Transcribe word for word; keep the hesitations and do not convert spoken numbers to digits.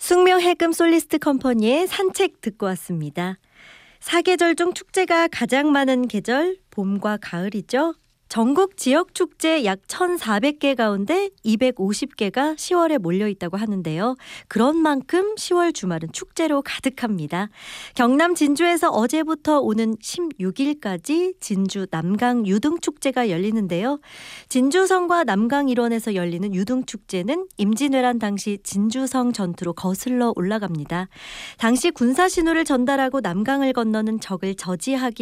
숙명 해금 솔리스트 컴퍼니의 산책 듣고 왔습니다. 사계절 중 축제가 가장 많은 계절, 봄과 가을이죠. 전국 지역 축제 약 천사백 개 가운데 이백오십 개가 시월에 몰려있다고 하는데요. 그런 만큼 시월 주말은 축제로 가득합니다. 경남 진주에서 어제부터 오는 십육 일까지 진주 남강 유등축제가 열리는데요. 진주성과 남강 일원에서 열리는 유등축제는 임진왜란 당시 진주성 전투로 거슬러 올라갑니다. 당시 군사신호를 전달하고 남강을 건너는 적을 저지하기